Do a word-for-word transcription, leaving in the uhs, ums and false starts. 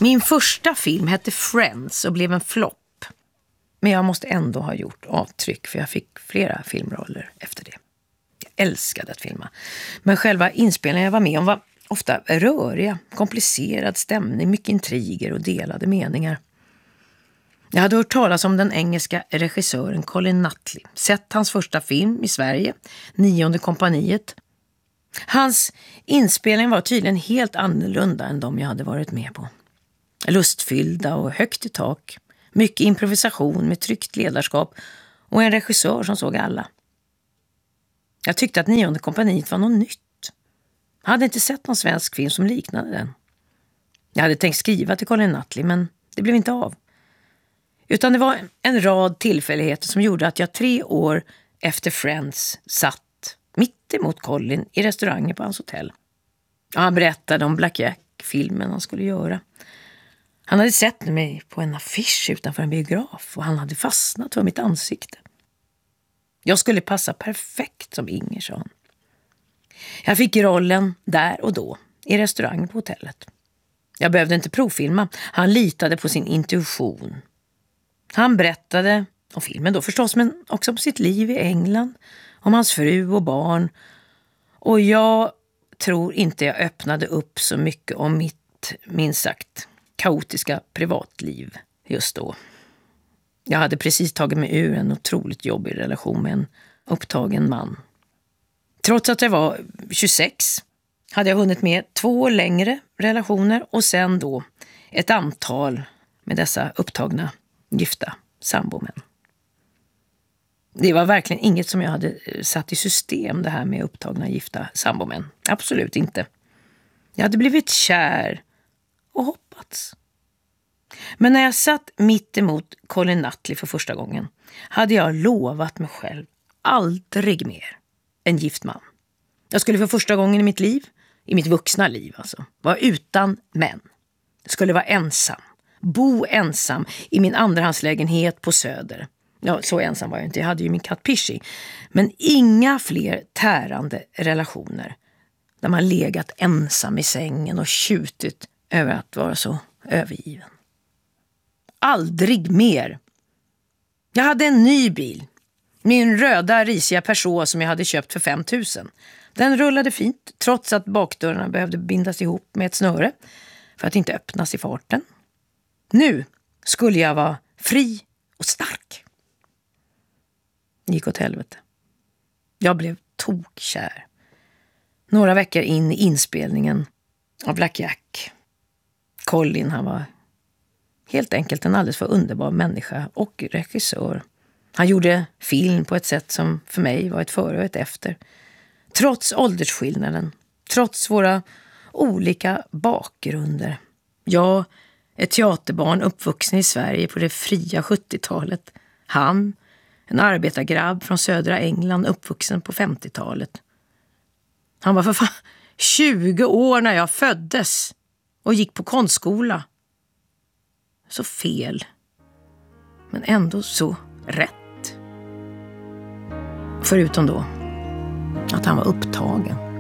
Min första film hette Friends och blev en flopp. Men jag måste ändå ha gjort avtryck för jag fick flera filmroller efter det. Jag älskade att filma. Men själva inspelningen jag var med om var ofta röriga, komplicerad stämning, mycket intriger och delade meningar. Jag hade hört talas om den engelska regissören Colin Nutley, sett hans första film i Sverige, Nionde kompaniet. Hans inspelning var tydligen helt annorlunda än de jag hade varit med på. Lustfyllda och högt i tak, mycket improvisation med tryggt ledarskap och en regissör som såg alla. Jag tyckte att Nionde kompaniet var något nytt. Jag hade inte sett någon svensk film som liknade den. Jag hade tänkt skriva till Colin Nutley, men det blev inte av. Utan det var en rad tillfälligheter som gjorde att jag tre år efter Friends satt mitt emot Colin i restaurangen på hans hotell. Han berättade om Black Jack-filmen han skulle göra. Han hade sett mig på en affisch utanför en biograf och han hade fastnat för mitt ansikte. Jag skulle passa perfekt som Inger, sa han. Jag fick rollen där och då i restaurangen på hotellet. Jag behövde inte provfilma. Han litade på sin intuition. Han berättade om filmen då förstås, men också om sitt liv i England, om hans fru och barn. Och jag tror inte jag öppnade upp så mycket om mitt, minst sagt, kaotiska privatliv just då. Jag hade precis tagit mig ur en otroligt jobbig relation med en upptagen man. Trots att jag var tjugosex hade jag hunnit med två längre relationer och sen då ett antal med dessa upptagna gifta sambomän. Det var verkligen inget som jag hade satt i system, det här med upptagna gifta sambomän. Absolut inte. Jag hade blivit kär och hoppats. Men när jag satt mitt emot Colin Nutley för första gången hade jag lovat mig själv aldrig mer en gift man. Jag skulle för första gången i mitt liv, i mitt vuxna liv alltså, vara utan män. Jag skulle vara ensam. Bo ensam i min andrahandslägenhet på Söder. Ja, så ensam var jag inte. Jag hade ju min katt Pishy. Men inga fler tärande relationer där man legat ensam i sängen och tjutit över att vara så övergiven. Aldrig mer. Jag hade en ny bil. Min röda risiga Peugeot som jag hade köpt för fem tusen. Den rullade fint trots att bakdörrarna behövde bindas ihop med ett snöre för att inte öppnas i farten. Nu skulle jag vara fri och stark. Det gick åt helvete. Jag blev tokkär. Några veckor in i inspelningen av Black Jack. Colin, han var helt enkelt en alldeles för underbar människa och regissör. Han gjorde film på ett sätt som för mig var ett före och ett efter. Trots åldersskillnaden, trots våra olika bakgrunder. Jag, ett teaterbarn uppvuxen i Sverige på det fria sjuttiotalet. Han, en arbetargrabb från södra England uppvuxen på femtiotalet. Han var för fan tjugo år när jag föddes och gick på konstskola. Så fel, men ändå så rätt. Förutom då att han var upptagen.